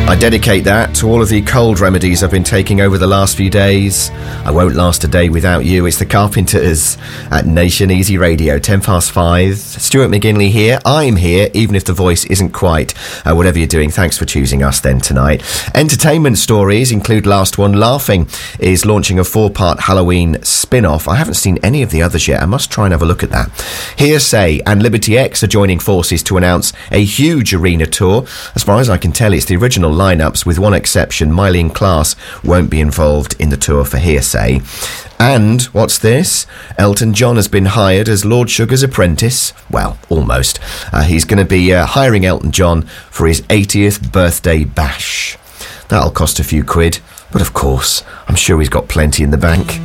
I dedicate that to all of the cold remedies I've been taking over the last few days. I won't last a day without you. It's the Carpenters at Nation Easy Radio, 5:10. Stuart McGinley here. I'm here, even if the voice isn't quite. Whatever you're doing, thanks for choosing us then tonight. Entertainment stories include last one. Laughing is launching a 4-part Halloween spin-off. I haven't seen any of the others yet. I must try and have a look at that. Hearsay and Liberty X are joining forces to announce a huge arena tour. As far as I can tell, it's the original lineups, with one exception. Miley and Class won't be involved in the tour for Hearsay. And, what's this? Elton John has been hired as Lord Sugar's apprentice. Well, almost. He's going to be hiring Elton John for his 80th birthday bash. That'll cost a few quid, but of course, I'm sure he's got plenty in the bank.